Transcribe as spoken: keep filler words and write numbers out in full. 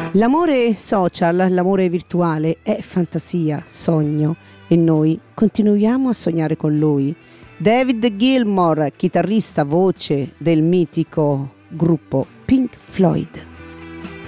L'amore social, l'amore virtuale è fantasia, sogno e noi continuiamo a sognare con lui. David Gilmour, chitarrista voce del mitico gruppo Pink Floyd.